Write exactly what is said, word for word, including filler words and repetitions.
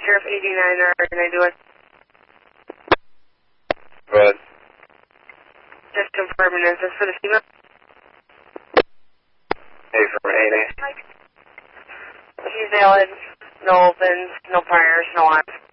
Sheriff eighty-nine, or can I do it? Go ahead. Just confirming, is this for the FEMA? Hey, from eight A. She's valid, no opens, no priors, no on.